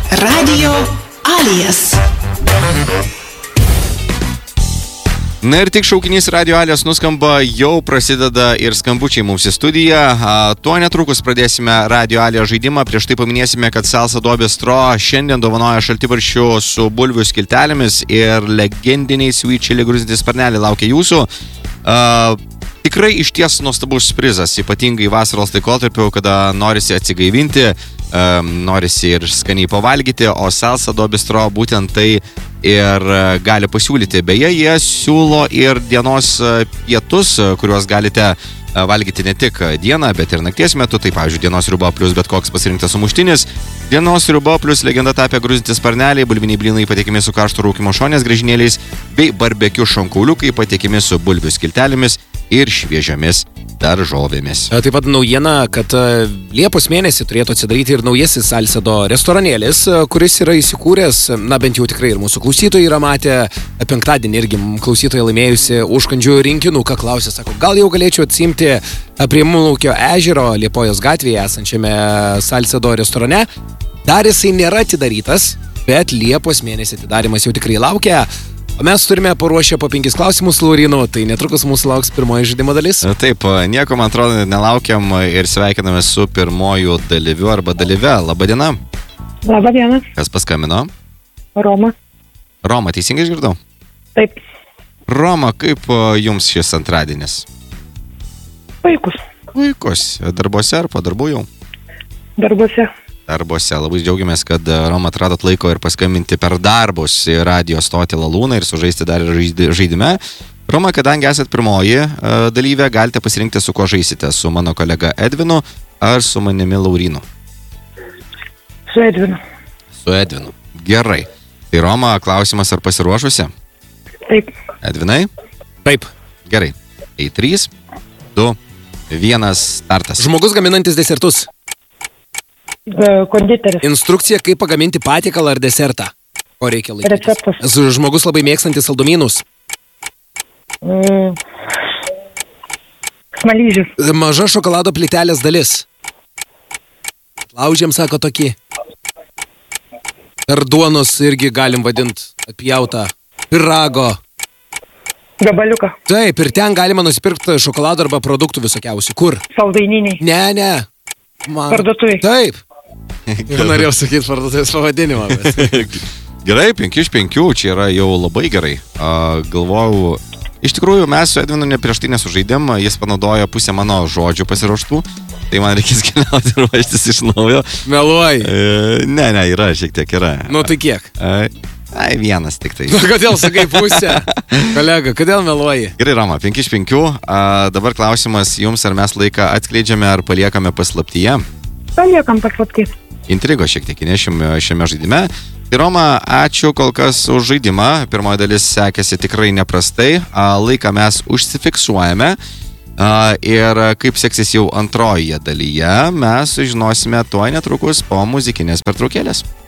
Radio Alijas. Na ir tik šaukinys Radio Alijas nuskamba, jau prasideda ir skambučiai mums į studiją. Tuo netrukus pradėsime Radio Alijas žaidimą. Prieš tai paminėsime, kad Salsa do Bistro šiandien dovanoja šaltibarščių su bulvių skiltelėmis ir legendiniai sweet chili gruzinti sparneliai laukia jūsų. Tikrai išties nuostabus prizas, ypatingai vasaros laikotarpiu, kada norisi atsigaivinti, norisi ir skaniai pavalgyti, o Salsa do Bistro būtent tai ir gali pasiūlyti. Beje, jie siūlo ir dienos pietus, kuriuos galite valgyti ne tik dieną, bet ir nakties metu. Tai, pavyzdžiui, dienos sriuba plus bet koks pasirinktas sumuštinis, dienos sriuba plus legenda tapę gruzinti sparneliai, bulviniai blynai patiekiami su karšto rūkymo šonės griežinėliais, bei barbekiu šonkauliukai patiekiami su bulvių skiltelėmis ir šviežiamis daržovėmis. Taip pat naujiena, kad Liepos mėnesį turėtų atsidaryti ir naujasis Salsa do restoranėlis, kuris yra įsikūręs, bent jau tikrai ir mūsų klausytojai yra matę, penktadienį irgi klausytojai laimėjusi užkandžių rinkinuką, klausė, sako, gal jau galėčiau atsimti prie Mūlaukio ežero Liepojos gatvėje esančiame Salsa do restorane. Dar jisai nėra atidarytas, bet Liepos mėnesį atidarimas jau tikrai laukia. O mes turime paruošę po 5 klausimus, Laurino, tai netrukus mūsų lauks pirmoji žaidimo dalis. Taip, nieko, man atrodo, nelaukiam ir sveikiname su pirmoju dalyviu arba dalyve. Labadiena. Labadiena. Kas paskambino? Roma. Roma, teisingai išgirdau? Taip. Roma, kaip jums šis antradienis? Puikus. Puikus. Darbuose ar po darbų jau? Darbuose. Darbuose. Labai džiaugiamės, kad Roma atradot laiko ir paskambinti per darbus į radio stotį Lalūną ir sužaisti dar ir žaidime. Roma, kadangi esat pirmoji dalyvė, galite pasirinkti, su kuo žaisite. Su mano kolega Edvinu ar su manimi Laurinu? Su Edvinu. Su Edvinu. Gerai. Tai Roma, klausimas, ar pasiruošusi? Taip. Edvinai? Taip. Gerai. Tai 3, 2, 1, startas. Žmogus gaminantis desertus. Konditeris. Instrukcija, kaip pagaminti patiekalą ar desertą. Ko reikia laikytis? Receptas. Žmogus labai mėgstantis saldumynus. Smaližius. Maža šokolado plytelės dalis. Laužėm, sako tokį. Ir duonos irgi galim vadinti atpjautą. Pirago. Gabaliuką. Taip, ir ten galima nusipirkti šokolado arba produktų visokiausių. Kur? Saldaininiai. Ne. Parduotuvėj. Taip. Ir norėjau sakyti parduotuvės pavadinimą. Bet... Gerai, 5 iš 5, čia yra jau labai gerai. Galvojau, iš tikrųjų mes su Edvinu prieš tai nesužaidėm, jis panaudojo pusę mano žodžių pasiruoštų, tai man reikės keliauti ir ruoštis iš naujo. Meluoji? Ne, yra, šiek tiek yra. Nu tai kiek? Vienas tik tai. Kodėl sakai pusę? Kolega, kodėl meluoji? Gerai, Roma, 5 iš 5. Dabar klausimas jums, ar mes laiką atskleidžiame, ar paliekame paslaptyje? Paliekam paslaptį. Intrigo šiek tiek įnešim šiame žaidime. Tai Roma, ačiū kol kas už žaidimą. Pirmoji dalis sekėsi tikrai neprastai. Laiką mes užsifiksuojame. Ir kaip seksis jau antroje dalyje, mes sužinosime tuoj netrukus po muzikinės pertraukėlės.